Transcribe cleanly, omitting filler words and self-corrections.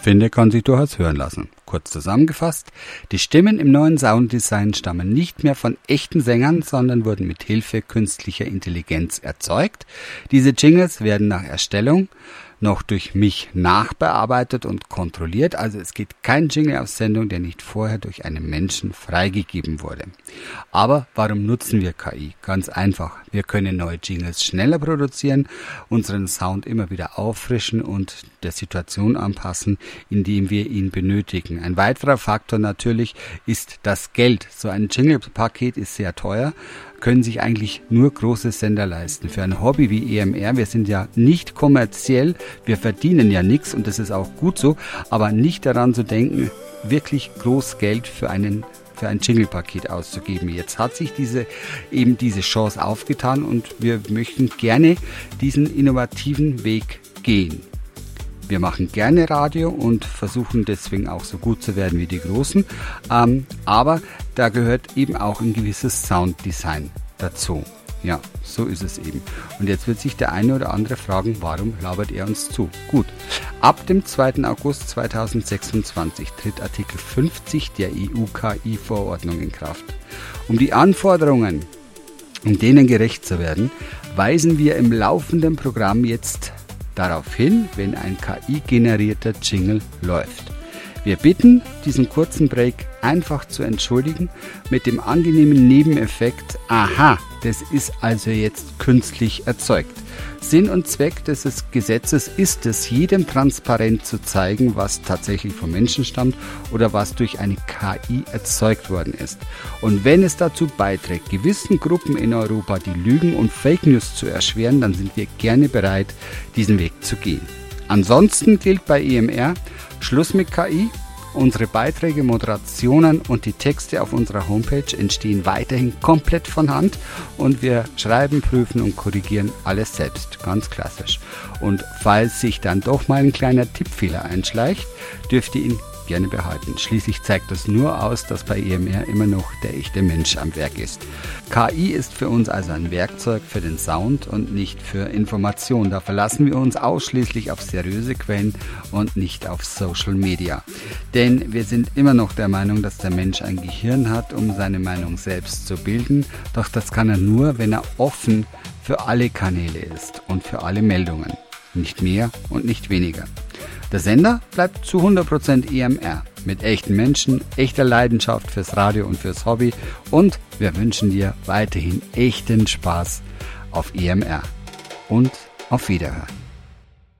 finde, kann sich durchaus hören lassen. Kurz zusammengefasst, die Stimmen im neuen Sounddesign stammen nicht mehr von echten Sängern, sondern wurden mit Hilfe künstlicher Intelligenz erzeugt. Diese Jingles werden nach Erstellung noch durch mich nachbearbeitet und kontrolliert. Also es geht kein Jingle auf Sendung, der nicht vorher durch einen Menschen freigegeben wurde. Aber warum nutzen wir KI? Ganz einfach. Wir können neue Jingles schneller produzieren, unseren Sound immer wieder auffrischen und der Situation anpassen, indem wir ihn benötigen. Ein weiterer Faktor natürlich ist das Geld. So ein Jingle-Paket ist sehr teuer, können sich eigentlich nur große Sender leisten. Für ein Hobby wie EMR, wir sind ja nicht kommerziell, wir verdienen ja nichts und das ist auch gut so, aber nicht daran zu denken, wirklich groß Geld für ein Jingle-Paket auszugeben. Jetzt hat sich diese Chance aufgetan und wir möchten gerne diesen innovativen Weg gehen. Wir machen gerne Radio und versuchen deswegen auch so gut zu werden wie die Großen, aber da gehört eben auch ein gewisses Sounddesign dazu. Ja, so ist es eben. Und jetzt wird sich der eine oder andere fragen, warum labert er uns zu? Gut, ab dem 2. August 2026 tritt Artikel 50 der EU-KI-Verordnung in Kraft. Um die Anforderungen, um denen gerecht zu werden, weisen wir im laufenden Programm jetzt darauf hin, wenn ein KI-generierter Jingle läuft. Wir bitten, diesen kurzen Break einfach zu entschuldigen mit dem angenehmen Nebeneffekt, aha, das ist also jetzt künstlich erzeugt. Sinn und Zweck des Gesetzes ist es, jedem transparent zu zeigen, was tatsächlich vom Menschen stammt oder was durch eine KI erzeugt worden ist. Und wenn es dazu beiträgt, gewissen Gruppen in Europa die Lügen und Fake News zu erschweren, dann sind wir gerne bereit, diesen Weg zu gehen. Ansonsten gilt bei EMR Schluss mit KI. Unsere Beiträge, Moderationen und die Texte auf unserer Homepage entstehen weiterhin komplett von Hand und wir schreiben, prüfen und korrigieren alles selbst, ganz klassisch. Und falls sich dann doch mal ein kleiner Tippfehler einschleicht, dürft ihr ihn gerne behalten. Schließlich zeigt das nur aus, dass bei EMR immer noch der echte Mensch am Werk ist. KI ist für uns also ein Werkzeug für den Sound und nicht für Information. Da verlassen wir uns ausschließlich auf seriöse Quellen und nicht auf Social Media. Denn wir sind immer noch der Meinung, dass der Mensch ein Gehirn hat, um seine Meinung selbst zu bilden. Doch das kann er nur, wenn er offen für alle Kanäle ist und für alle Meldungen. Nicht mehr und nicht weniger. Der Sender bleibt zu 100% EMR, mit echten Menschen, echter Leidenschaft fürs Radio und fürs Hobby und wir wünschen dir weiterhin echten Spaß auf EMR und auf Wiederhören.